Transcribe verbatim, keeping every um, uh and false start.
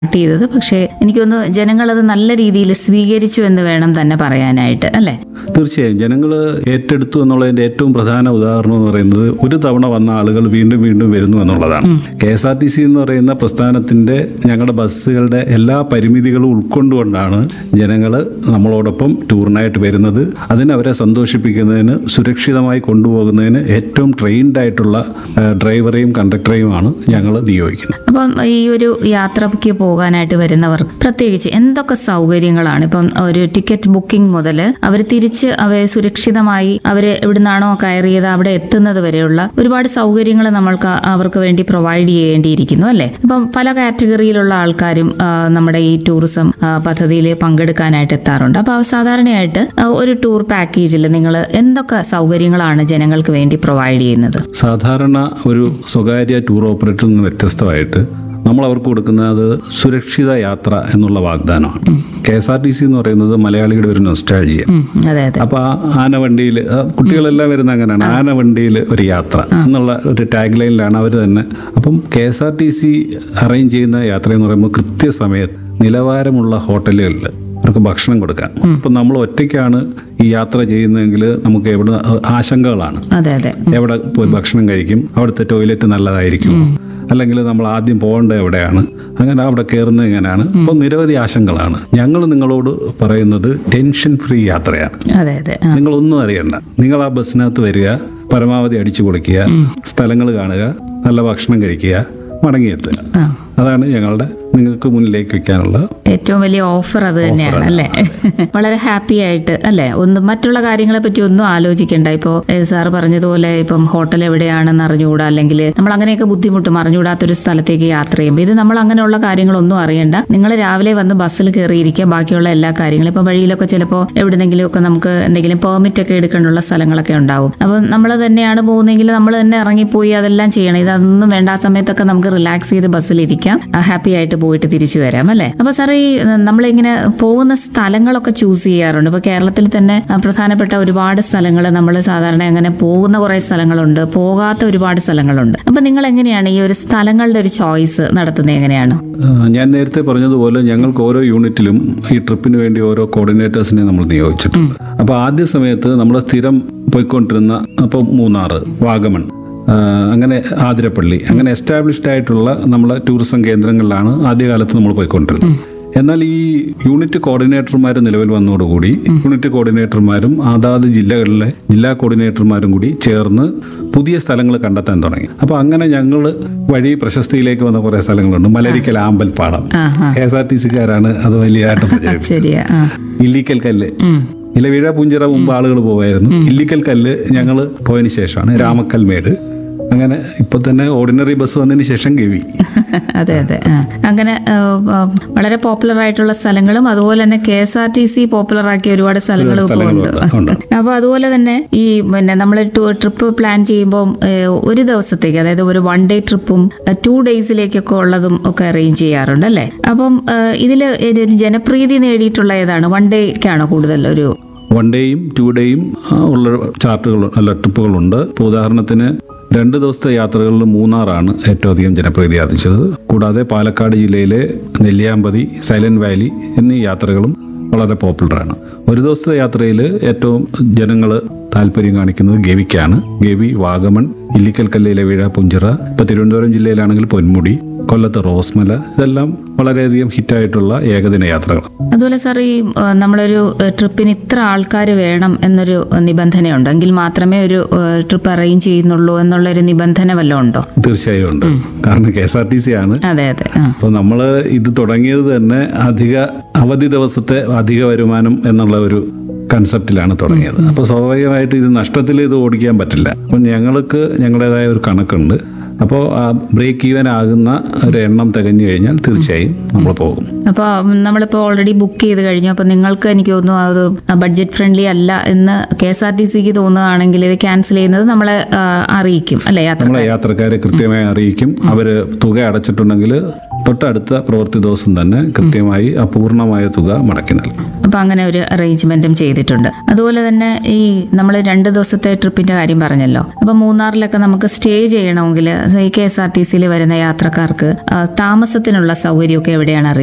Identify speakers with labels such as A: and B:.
A: ചെയ്തത്. പക്ഷേ എനിക്കൊന്ന് ജനങ്ങളത് നല്ല രീതിയിൽ സ്വീകരിച്ചു എന്ന് വേണം തന്നെ പറയാനായിട്ട്, അല്ലേ?
B: തീർച്ചയായും ജനങ്ങൾ ഏറ്റെടുത്തു എന്നുള്ളതിന്റെ ഏറ്റവും പ്രധാന ഉദാഹരണം എന്ന് പറയുന്നത് ഒരു തവണ വന്ന ആളുകൾ വീണ്ടും വീണ്ടും വരുന്നു എന്നുള്ളതാണ്. K S R T C എന്ന് പറയുന്ന പ്രസ്ഥാനത്തിന്റെ ഞങ്ങളുടെ ബസ്സുകളുടെ എല്ലാ പരിമിതികളും ഉൾക്കൊണ്ടുകൊണ്ടാണ് ജനങ്ങൾ നമ്മളോടൊപ്പം ടൂറിനായിട്ട് വരുന്നത്. അതിന് അവരെ സന്തോഷിപ്പിക്കുന്നതിന്, സുരക്ഷിതമായി കൊണ്ടുപോകുന്നതിന് ഏറ്റവും ട്രെയിൻഡ് ആയിട്ടുള്ള ഡ്രൈവറെയും കണ്ടക്ടറെയുമാണ് ഞങ്ങൾ നിയോഗിക്കുന്നത്.
A: അപ്പം ഈ ഒരു യാത്രയ്ക്ക് പോകാനായിട്ട് വരുന്നവർ പ്രത്യേകിച്ച് എന്തൊക്കെ സൗകര്യങ്ങളാണ്? ഇപ്പം ഒരു ടിക്കറ്റ് ബുക്കിംഗ് മുതൽ അവർ തിരിച്ച് അവരെ സുരക്ഷിതമായി അവർ എവിടുന്നാണോ കയറിയത് അവിടെ എത്തുന്നത് വരെയുള്ള ഒരുപാട് സൗകര്യങ്ങൾ നമ്മൾക്ക് അവർക്ക് വേണ്ടി പ്രൊവൈഡ് ചെയ്യേണ്ടിയിരിക്കുന്നു, അല്ലേ? അപ്പം പല കാറ്റഗറിയിലുള്ള ആൾക്കാരും നമ്മുടെ ഈ ടൂറിസം പദ്ധതിയിൽ പങ്കെടുക്കാനായിട്ട് എത്താറുണ്ട്. അപ്പോൾ സാധാരണയായിട്ട് ഒരു ടൂർ പാക്കേജിൽ നിങ്ങൾ എന്തൊക്കെ സൗകര്യങ്ങളാണ് ജനങ്ങൾക്ക് വേണ്ടി പ്രൊവൈഡ് ചെയ്യുന്നത്?
B: സാധാരണ ഒരു സ്വകാര്യ ടൂർ ഓപ്പറേറ്ററിൽ നിന്ന് വ്യത്യസ്തമായിട്ട് നമ്മൾ അവർക്ക് കൊടുക്കുന്നത് സുരക്ഷിത യാത്ര എന്നുള്ള വാഗ്ദാനമാണ്. K S R T C എന്ന് പറയുന്നത് മലയാളിയുടെ ഒരു നൊസ്റ്റാൾജിയ. അപ്പൊ ആനവണ്ടിയിൽ കുട്ടികളെല്ലാം വരുന്ന അങ്ങനെയാണ്, ആനവണ്ടിയിൽ ഒരു യാത്ര എന്നുള്ള ഒരു ടാഗ് ലൈനിലാണ് അവർ തന്നെ. അപ്പം K S R T C arrange ചെയ്യുന്ന യാത്ര എന്ന് പറയുമ്പോൾ കൃത്യസമയത്ത് നിലവാരമുള്ള ഹോട്ടലുകളിൽ അവർക്ക് ഭക്ഷണം കൊടുക്കാം. ഇപ്പം നമ്മൾ ഒറ്റയ്ക്കാണ് ഈ യാത്ര ചെയ്യുന്നതെങ്കിൽ നമുക്ക് എവിടെ ആശങ്കകളാണ്. എവിടെ പോയി ഭക്ഷണം കഴിക്കും, അവിടുത്തെ ടോയ്ലറ്റ് നല്ലതായിരിക്കും, അല്ലെങ്കിൽ നമ്മൾ ആദ്യം പോകേണ്ടത് എവിടെയാണ്, അങ്ങനെ അവിടെ കയറുന്നത് എങ്ങനെയാണ്. അപ്പോൾ നിരവധി ആശങ്കകളാണ്. ഞങ്ങൾ നിങ്ങളോട് പറയുന്നത് ടെൻഷൻ ഫ്രീ യാത്രയാണ്. നിങ്ങളൊന്നും അറിയണ്ട, നിങ്ങൾ ആ ബസ്സിനകത്ത് വരിക, പരമാവധി അടിച്ചു പൊളിക്കുക, സ്ഥലങ്ങൾ കാണുക, നല്ല ഭക്ഷണം കഴിക്കുക, മടങ്ങിയെത്തുക. അതാണ് ഞങ്ങളുടെ നിങ്ങൾക്ക് മുന്നിലേക്ക് വെക്കാനുള്ള
A: ഏറ്റവും വലിയ ഓഫർ. അത് തന്നെയാണ്, അല്ലേ? വളരെ ഹാപ്പി ആയിട്ട്, അല്ലേ? ഒന്നും മറ്റുള്ള കാര്യങ്ങളെ പറ്റി ഒന്നും ആലോചിക്കണ്ട. ഇപ്പോൾ സാർ പറഞ്ഞതുപോലെ ഇപ്പം ഹോട്ടൽ എവിടെയാണെന്ന് അറിഞ്ഞുകൂടാ, അല്ലെങ്കിൽ നമ്മൾ അങ്ങനെയൊക്കെ ബുദ്ധിമുട്ടും അറിഞ്ഞുകൂടാത്തൊരു സ്ഥലത്തേക്ക് യാത്ര ചെയ്യുമ്പോൾ ഇത് നമ്മൾ അങ്ങനെയുള്ള കാര്യങ്ങളൊന്നും അറിയണ്ട. നിങ്ങൾ രാവിലെ വന്ന് ബസ്സിൽ കയറിയിരിക്കുക, ബാക്കിയുള്ള എല്ലാ കാര്യങ്ങളും. ഇപ്പം വഴിയിലൊക്കെ ചിലപ്പോൾ എവിടെന്നെങ്കിലും ഒക്കെ നമുക്ക് എന്തെങ്കിലും പെർമിറ്റ് ഒക്കെ എടുക്കേണ്ടുള്ള സ്ഥലങ്ങളൊക്കെ ഉണ്ടാവും. അപ്പം നമ്മൾ തന്നെയാണ് പോകുന്നതെങ്കിൽ നമ്മൾ തന്നെ ഇറങ്ങിപ്പോയി അതെല്ലാം ചെയ്യണം. ഇതൊന്നും വേണ്ട. ആ സമയത്തൊക്കെ നമുക്ക് റിലാക്സ് ചെയ്ത് ബസ്സിലിരിക്കാം, ഹാപ്പി ആയിട്ട് പോയിട്ട് തിരിച്ചു വരാം, അല്ലേ? അപ്പൊ സാർ, ഈ നമ്മളിങ്ങനെ പോകുന്ന സ്ഥലങ്ങളൊക്കെ ചൂസ് ചെയ്യാറുണ്ട്. ഇപ്പൊ കേരളത്തിൽ തന്നെ പ്രധാനപ്പെട്ട ഒരുപാട് സ്ഥലങ്ങൾ നമ്മൾ സാധാരണ അങ്ങനെ പോകുന്ന കുറെ സ്ഥലങ്ങളുണ്ട്, പോകാത്ത ഒരുപാട് സ്ഥലങ്ങളുണ്ട്. അപ്പൊ നിങ്ങൾ എങ്ങനെയാണ് ഈ ഒരു സ്ഥലങ്ങളുടെ ഒരു ചോയ്സ് നടത്തുന്നത്? എങ്ങനെയാണ്?
B: ഞാൻ നേരത്തെ പറഞ്ഞതുപോലെ ഞങ്ങൾക്ക് ഓരോ യൂണിറ്റിലും ഈ ട്രിപ്പിന് വേണ്ടി ഓരോ കോർഡിനേറ്റേഴ്സിനെ നമ്മൾ നിയോഗിച്ചിട്ടുണ്ട്. അപ്പൊ ആദ്യ സമയത്ത് നമ്മൾ സ്ഥിരം പോയിക്കൊണ്ടിരുന്ന അപ്പോൾ മൂന്നാർ, വാഗമൺ, അങ്ങനെ ആതിരപ്പള്ളി, അങ്ങനെ എസ്റ്റാബ്ലിഷ്ഡ് ആയിട്ടുള്ള നമ്മളെ ടൂറിസം കേന്ദ്രങ്ങളിലാണ് ആദ്യകാലത്ത് നമ്മൾ പോയിക്കൊണ്ടിരുന്നത്. എന്നാൽ ഈ യൂണിറ്റ് കോർഡിനേറ്റർമാർ നിലവിൽ വന്നതോടുകൂടി യൂണിറ്റ് കോർഡിനേറ്റർമാരും അതാത് ജില്ലകളിലെ ജില്ലാ കോർഡിനേറ്റർമാരും കൂടി ചേർന്ന് പുതിയ സ്ഥലങ്ങൾ കണ്ടെത്താൻ തുടങ്ങി. അപ്പൊ അങ്ങനെ ഞങ്ങൾ വഴി പ്രശസ്തിയിലേക്ക് വന്ന കുറെ സ്ഥലങ്ങളുണ്ട്. Malarikkal ആമ്പൽപ്പാടം, K S R T സിക്കാരാണ് അത് വലിയതായിട്ട് പ്രചരിപ്പിച്ചത്. ഇല്ലിക്കൽ കല്ല്, ഇലവീഴ പുഞ്ചിറ മുമ്പ് ആളുകൾ പോവായിരുന്നു. ഇല്ലിക്കൽ കല്ല് ഞങ്ങൾ പോയതിനു ശേഷമാണ് രാമക്കൽമേട്, അങ്ങനെ ഇപ്പൊ തന്നെ ഓർഡിനറി ബസ് വന്നതിന് ശേഷം ഗവി.
A: അതെ അതെ അങ്ങനെ വളരെ പോപ്പുലർ ആയിട്ടുള്ള സ്ഥലങ്ങളും അതുപോലെ തന്നെ K S R T C popular ആക്കിയ ഒരുപാട് സ്ഥലങ്ങളും ഇപ്പോൾ ഉണ്ട്. അപ്പൊ അതുപോലെ തന്നെ ഈ പിന്നെ നമ്മൾ ട്രിപ്പ് പ്ലാൻ ചെയ്യുമ്പോൾ ഒരു ദിവസത്തേക്ക്, അതായത് ഒരു വൺ ഡേ ട്രിപ്പും ടു ഡേയ്സിലേക്കൊക്കെ ഉള്ളതും ഒക്കെ അറേഞ്ച് ചെയ്യാറുണ്ട്, അല്ലേ? അപ്പം ഇതിൽ ജനപ്രീതി നേടിയിട്ടുള്ള ഏതാണ്? വൺ ഡേക്കാണോ കൂടുതൽ? ഒരു
B: വൺ ഡേയും ടു ഡേയും ഉള്ള ചാർട്ടുകൾ അല്ല ട്രിപ്പുകളുണ്ട്. ഇപ്പോൾ ഉദാഹരണത്തിന് രണ്ട് ദിവസത്തെ യാത്രകളിൽ മൂന്നാറാണ് ഏറ്റവും അധികം ജനപ്രീതി ആർജിച്ചത്. കൂടാതെ പാലക്കാട് ജില്ലയിലെ നെല്ലിയാമ്പതി, സൈലന്റ് വാലി എന്നീ യാത്രകളും വളരെ പോപ്പുലറാണ്. ഒരു ദിവസത്തെ യാത്രയിൽ ഏറ്റവും ജനങ്ങൾ താല്പര്യം കാണിക്കുന്നത് ഗവിക്കാണ്. ഗവി, വാഗമൺ, ഇല്ലിക്കൽ കല്ല്, ഇലവീഴ പുഞ്ചിറ, ഇപ്പൊ തിരുവനന്തപുരം ജില്ലയിലാണെങ്കിൽ പൊന്മുടി, കൊല്ലത്ത് റോസ്മല, ഇതെല്ലാം വളരെയധികം ഹിറ്റായിട്ടുള്ള ഏകദിന യാത്രകൾ.
A: അതുപോലെ സാർ, ഈ നമ്മളൊരു ട്രിപ്പിന് ഇത്ര ആൾക്കാർ വേണം എന്നൊരു നിബന്ധനയുണ്ടെങ്കിൽ മാത്രമേ ഒരു ട്രിപ്പ് അറേഞ്ച് ചെയ്യുന്നുള്ളൂ എന്നുള്ളൊരു നിബന്ധന വല്ലതും ഉണ്ടോ?
B: തീർച്ചയായും ഉണ്ട്. കാരണം K S R T C ആണ്.
A: അതെ അതെ.
B: അപ്പൊ നമ്മള് ഇത് തുടങ്ങിയത് തന്നെ അധിക അവധി ദിവസത്തെ അധിക വരുമാനം എന്നുള്ള ഒരു കൺസെപ്റ്റിലാണ് തുടങ്ങിയത്. അപ്പോൾ സ്വാഭാവികമായിട്ട് ഇത് നഷ്ടത്തിൽ ഇത് ഓടിക്കാൻ പറ്റില്ല. അപ്പം ഞങ്ങൾക്ക് ഞങ്ങളുടേതായ ഒരു കണക്കുണ്ട്. അപ്പോൾ ആ ബ്രേക്ക് ഈവൻ ആകുന്ന ഒരു എണ്ണം തികഞ്ഞു കഴിഞ്ഞാൽ തീർച്ചയായും നമ്മൾ പോകും.
A: അപ്പോൾ നമ്മളിപ്പോൾ ഓൾറെഡി ബുക്ക് ചെയ്ത് കഴിഞ്ഞു. അപ്പോൾ നിങ്ങൾക്ക് എനിക്ക് തോന്നുന്നു അത് ബഡ്ജറ്റ് ഫ്രണ്ട്ലി അല്ല എന്ന് കെ എസ് ആർ ടി സിക്ക് തോന്നുകയാണെങ്കിൽ ഇത് ക്യാൻസൽ ചെയ്യുന്നത് നമ്മളെ അറിയിക്കും, അല്ലേ?
B: നമ്മളെ യാത്രക്കാരെ കൃത്യമായി അറിയിക്കും. അവര് തുക അടച്ചിട്ടുണ്ടെങ്കിൽ തൊട്ടടുത്ത പ്രവൃത്തി ദിവസം തന്നെ കൃത്യമായി അപൂർണമായ തുക മടക്കി നൽകും.
A: അപ്പൊ അങ്ങനെ ഒരു അറേഞ്ച്മെന്റും ചെയ്തിട്ടുണ്ട്. അതുപോലെ തന്നെ ഈ നമ്മൾ രണ്ട് ദിവസത്തെ ട്രിപ്പിന്റെ കാര്യം പറഞ്ഞല്ലോ. അപ്പൊ മൂന്നാറിലൊക്കെ നമുക്ക് സ്റ്റേ ചെയ്യണമെങ്കിൽ ഈ കെ എസ് ആർ ടി സിയിൽ വരുന്ന യാത്രക്കാർക്ക് ആ, താമസത്തിനുള്ള സൗകര്യമൊക്കെ എവിടെയാണ് അറിയുന്നത്?